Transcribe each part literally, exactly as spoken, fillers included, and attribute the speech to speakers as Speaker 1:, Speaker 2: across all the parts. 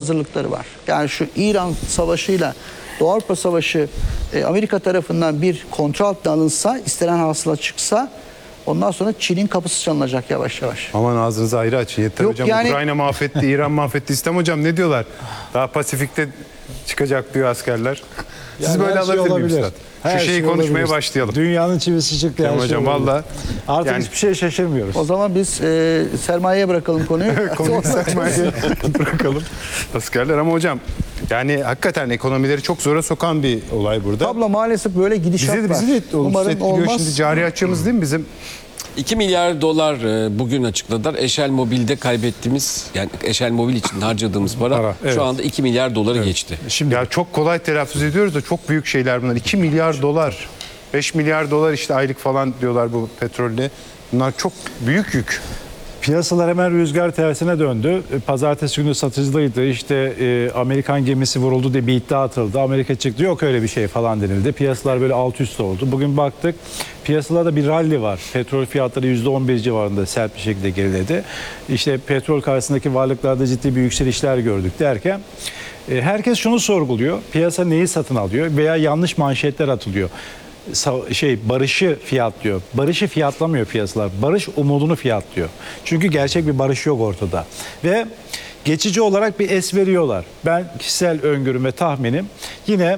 Speaker 1: hazırlıkları var. Yani şu İran Savaşı'yla Doğu Avrupa Savaşı e, Amerika tarafından bir kontrol altına alınsa, istenen hasıla çıksa, ondan sonra Çin'in kapısı çalınacak yavaş yavaş.
Speaker 2: Aman ağzınızı ayrı açın. Yeter
Speaker 1: Yok
Speaker 2: hocam.
Speaker 1: yani...
Speaker 2: Ukrayna mahvetti, İran mahvetti. İslam hocam ne diyorlar? Daha Pasifik'te çıkacak diyor askerler. Siz
Speaker 3: Yani
Speaker 2: böyle
Speaker 3: her şey
Speaker 2: alabilir miyim
Speaker 3: olabilir.
Speaker 2: üstad? Şu
Speaker 3: Her
Speaker 2: şeyi
Speaker 3: şey
Speaker 2: konuşmaya
Speaker 3: olabilir.
Speaker 2: başlayalım.
Speaker 3: Dünyanın çivisi çıktı.
Speaker 2: Hocam,
Speaker 3: her
Speaker 2: hocam
Speaker 3: şey olabilir.
Speaker 2: valla.
Speaker 3: Artık
Speaker 2: yani...
Speaker 3: hiçbir şeye şaşırmıyoruz.
Speaker 1: O zaman biz e, sermayeye bırakalım konuyu.
Speaker 2: Konuyu sermayeye bırakalım. Askerler ama hocam yani hakikaten ekonomileri çok zora sokan bir olay burada.
Speaker 1: Tablo maalesef böyle gidişat
Speaker 2: Bizi de,
Speaker 1: var.
Speaker 2: bizi de
Speaker 1: Umarım
Speaker 2: etkiliyor.
Speaker 1: olmaz.
Speaker 2: Şimdi cari açığımız değil mi bizim?
Speaker 4: iki milyar dolar bugün açıkladılar. Eşel Mobil'de kaybettiğimiz, yani Eşel Mobil için harcadığımız para,
Speaker 2: Para, evet.
Speaker 4: şu anda iki milyar doları evet. geçti.
Speaker 2: Şimdi ya çok kolay telaffuz ediyoruz da çok büyük şeyler bunlar. iki milyar dolar, beş milyar dolar işte aylık falan diyorlar bu petrolde. Bunlar çok büyük yük.
Speaker 3: Piyasalar hemen rüzgar tersine döndü. Pazartesi günü satıcılıydı. İşte e, Amerikan gemisi vuruldu diye bir iddia atıldı. Amerika çıktı, yok öyle bir şey falan denildi. Piyasalar böyle alt üst oldu. Bugün baktık piyasalarda bir rally var. Petrol fiyatları yüzde on bir civarında sert bir şekilde geriledi. İşte petrol karşısındaki varlıklarda ciddi bir yükselişler gördük derken e, herkes şunu sorguluyor. Piyasa neyi satın alıyor veya yanlış manşetler atılıyor. Şey barışı fiyatlıyor. Barışı fiyatlamıyor piyasalar. Barış umudunu fiyatlıyor. Çünkü gerçek bir barış yok ortada. Ve geçici olarak bir es veriyorlar. Ben kişisel öngörüm ve tahminim yine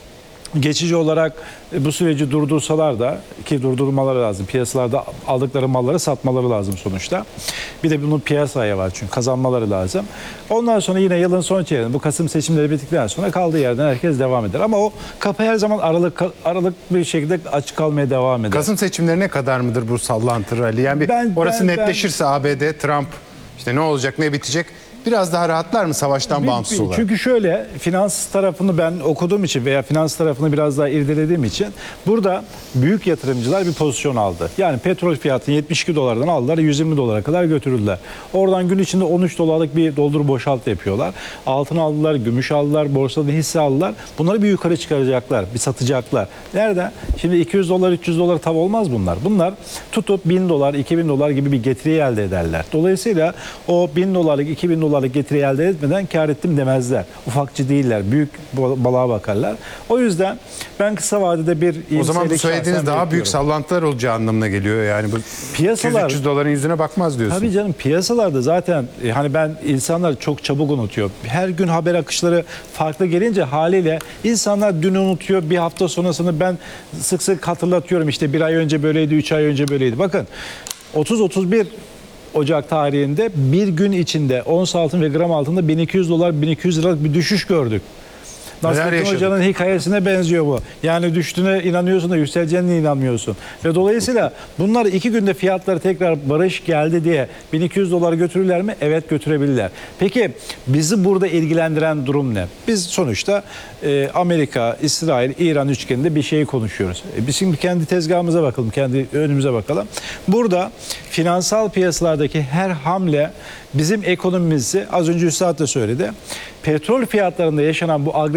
Speaker 3: geçici olarak bu süreci durdursalar da, ki durdurmaları lazım. Piyasalarda aldıkları malları satmaları lazım sonuçta. Bir de bunun piyasaya var çünkü kazanmaları lazım. Ondan sonra yine yılın son çeyreğinde bu Kasım seçimleri bittikten sonra kaldığı yerden herkes devam eder. Ama o kapı her zaman aralık aralık bir şekilde açık kalmaya devam eder.
Speaker 2: Kasım seçimlerine kadar mıdır bu sallantı rally? Yani bir
Speaker 3: Ben-
Speaker 2: orası
Speaker 3: ben-
Speaker 2: netleşirse A B D, Trump işte ne olacak, ne bitecek? Biraz daha rahatlar mı savaştan
Speaker 3: Bir-
Speaker 2: bağımsız
Speaker 3: bir-
Speaker 2: olarak?
Speaker 3: Çünkü şöyle, finans tarafını ben okuduğum için veya finans tarafını biraz daha irdelediğim için burada büyük yatırımcılar bir pozisyon aldı. Yani petrol fiyatını yetmiş iki dolardan aldılar, yüz yirmi dolara kadar götürdüler. Oradan gün içinde on üç dolarlık bir doldur boşalt yapıyorlar. Altın aldılar, gümüş aldılar, borsada hisse aldılar. Bunları bir yukarı çıkaracaklar, bir satacaklar. Nerede? Şimdi iki yüz dolar, üç yüz dolar tav olmaz bunlar. Bunlar tutup bin dolar, iki bin dolar gibi bir getiri elde ederler. Dolayısıyla o bin dolarlık, iki bin dolarlık getiri elde etmeden kar ettim demezler. Ufakçı değiller. Büyük balığa bakarlar. O yüzden ben kısa vadede bir
Speaker 2: O zaman bu
Speaker 3: iyimserlik
Speaker 2: söylediğiniz
Speaker 3: şahsen
Speaker 2: daha büyük
Speaker 3: bekliyorum.
Speaker 2: sallantılar olacağı anlamına geliyor. Yani bu
Speaker 3: Piyasalar-
Speaker 2: iki yüz üç yüz doların yüzüne bakmaz diyorsun.
Speaker 3: Tabii canım, piyasalarda zaten e, hani ben insanlar çok çabuk unutuyor. Her gün haber akışları farklı gelince haliyle insanlar dün unutuyor. Bir hafta sonrasını ben sık sık hatırlatıyorum. İşte bir ay önce böyleydi, üç ay önce böyleydi. Bakın otuz otuz bir Ocak tarihinde bir gün içinde ons altın ve gram altında bin iki yüz dolar, bin iki yüz liralık bir düşüş gördük. Nasrettin
Speaker 2: yaşadık?
Speaker 3: Hoca'nın hikayesine benziyor bu. Yani düştüğüne inanıyorsun da yükseleceğine inanmıyorsun. Ve dolayısıyla bunlar iki günde fiyatları tekrar barış geldi diye bin iki yüz dolar götürürler mi? Evet, götürebilirler. Peki bizi burada ilgilendiren durum ne? Biz sonuçta e, Amerika, İsrail, İran üçgeninde bir şeyi konuşuyoruz. E, biz şimdi kendi tezgahımıza bakalım, kendi önümüze bakalım. Burada finansal piyasalardaki her hamle bizim ekonomimizi, az önce Üstad da söyledi, petrol fiyatlarında yaşanan bu agresif